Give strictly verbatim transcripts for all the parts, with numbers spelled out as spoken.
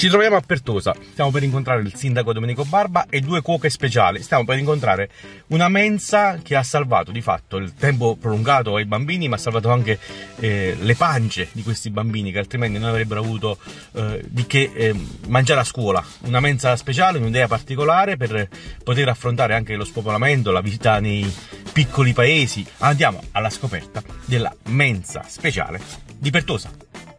Ci troviamo a Pertosa, stiamo per incontrare il sindaco Domenico Barba e due cuoche speciali. Stiamo per incontrare una mensa che ha salvato di fatto il tempo prolungato ai bambini, ma ha salvato anche eh, le pance di questi bambini che altrimenti non avrebbero avuto eh, di che eh, mangiare a scuola. Una mensa speciale, un'idea particolare per poter affrontare anche lo spopolamento, la vita nei piccoli paesi. Andiamo alla scoperta della mensa speciale di Pertosa.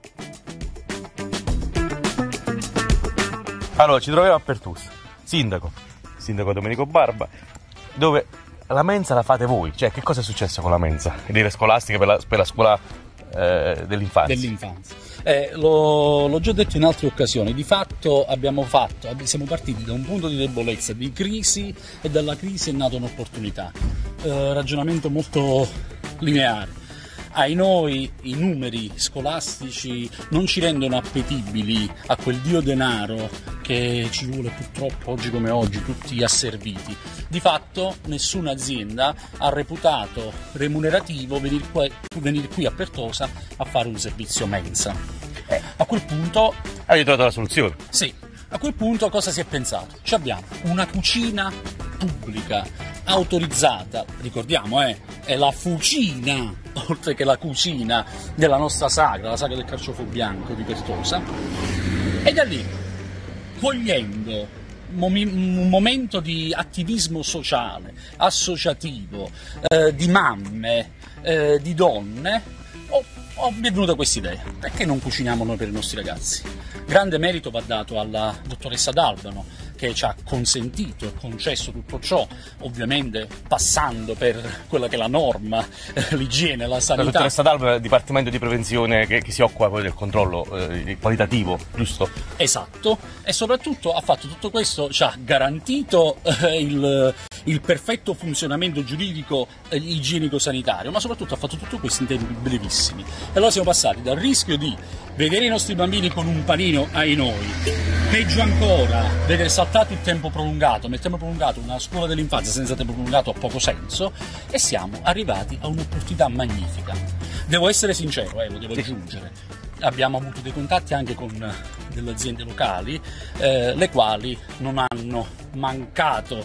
Allora, ci troviamo a Pertosa, sindaco, sindaco Domenico Barba, dove la mensa la fate voi, cioè che cosa è successo con la mensa? Dire scolastica per la, per la scuola eh, dell'infanzia. Dell'infanzia. Eh, l'ho, l'ho già detto in altre occasioni, di fatto abbiamo fatto, siamo partiti da un punto di debolezza, di crisi, e dalla crisi è nata un'opportunità. Eh, ragionamento molto lineare. Ai noi i numeri scolastici non ci rendono appetibili a quel dio denaro che ci vuole purtroppo oggi come oggi tutti asserviti. Di fatto nessuna azienda ha reputato remunerativo venire qui, venire qui a Pertosa a fare un servizio mensa. Eh, a quel punto... Avete trovato la soluzione? Sì, a quel punto cosa si è pensato? Ci abbiamo una cucina pubblica autorizzata, ricordiamo, eh, è la fucina, oltre che la cucina della nostra sagra, la sagra del carciofo bianco di Pertosa, e da lì, cogliendo un momento di attivismo sociale, associativo, eh, di mamme, eh, di donne, oh, oh, mi è venuta questa idea: perché non cuciniamo noi per i nostri ragazzi? Grande merito va dato alla dottoressa D'Albano, che ci ha consentito e concesso tutto ciò, ovviamente passando per quella che è la norma, l'igiene, la sanità. La dottoressa D'Albano è il Dipartimento di Prevenzione che, che si occupa poi del controllo eh, qualitativo, giusto? Esatto, e soprattutto ha fatto tutto questo, ci ha garantito eh, il, il perfetto funzionamento giuridico e igienico-sanitario, ma soprattutto ha fatto tutto questo in tempi brevissimi. E allora siamo passati dal rischio di vedere i nostri bambini con un panino ai noi, peggio ancora, vedere saltato il tempo prolungato, ma il tempo prolungato, una scuola dell'infanzia senza tempo prolungato ha poco senso, e siamo arrivati a un'opportunità magnifica. Devo essere sincero, eh, lo devo aggiungere, abbiamo avuto dei contatti anche con delle aziende locali, eh, le quali non hanno mancato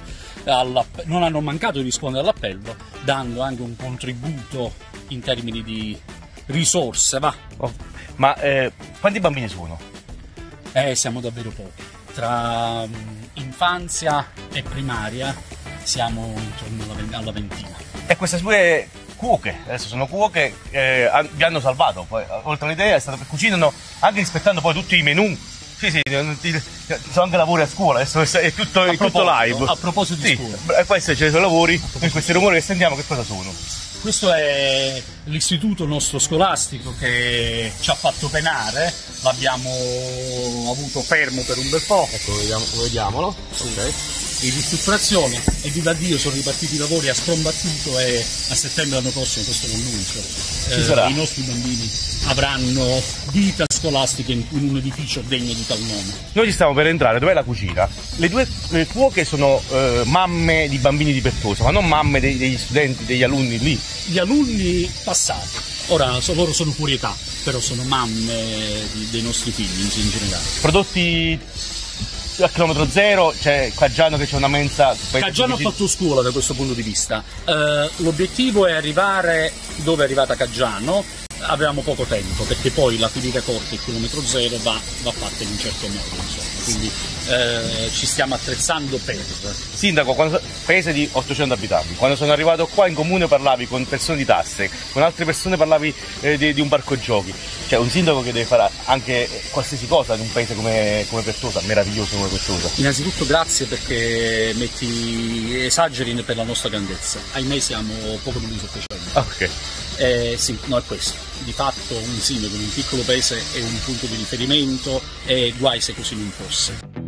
non hanno mancato di rispondere all'appello, dando anche un contributo in termini di risorse, va. Oh, ma eh, quanti bambini sono? Eh, siamo davvero pochi. Tra um, infanzia e primaria siamo intorno alla, alla ventina. E queste due cuoche, adesso sono cuoche, eh, vi hanno salvato. Poi, oltre all'idea, è stato che cucinano anche rispettando poi tutti i menù. Sì, sì, ci sono anche lavori a scuola, adesso è tutto, è tutto live. A proposito di sì, scuola. E poi se ci sono lavori, in questi rumori che sentiamo, che cosa sono? Questo è l'istituto nostro scolastico che ci ha fatto penare, l'abbiamo avuto fermo per un bel po'. Ecco, vediamo, vediamolo. Sì. Okay. In ristrutturazione, e viva Dio sono ripartiti i lavori a sprombattuto, e a settembre l'anno prossimo, questo è l'annuncio, eh, i nostri bambini avranno vita scolastica in un edificio degno di tal nome. Noi ci stiamo per entrare, dov'è la cucina? Le due le cuoche sono eh, mamme di bambini di Pertosa, ma non mamme dei, degli studenti, degli alunni lì. Gli alunni passati, ora so, loro sono fuori età, però sono mamme di, dei nostri figli in generale. Prodotti a chilometro zero, c'è Caggiano che c'è una mensa. Caggiano ha fatto scuola da questo punto di vista. Uh, l'obiettivo è arrivare dove è arrivata Caggiano. Avevamo poco tempo, perché poi la filiera corta, il chilometro zero, va, va fatta in un certo modo, insomma. Quindi eh, ci stiamo attrezzando per. Sindaco, quando, paese di ottocento abitanti, quando sono arrivato qua in comune parlavi con persone di tasse, con altre persone parlavi eh, di, di un parco giochi. Cioè un sindaco che deve fare anche qualsiasi cosa in un paese come, come Pertosa, meraviglioso come Pertosa. Innanzitutto grazie, perché metti esageri per la nostra grandezza. Ahimè siamo poco più di settecento. Ok. Eh, sì, no, è questo. Di fatto un sindaco in un piccolo paese è un punto di riferimento, e guai se così non fosse.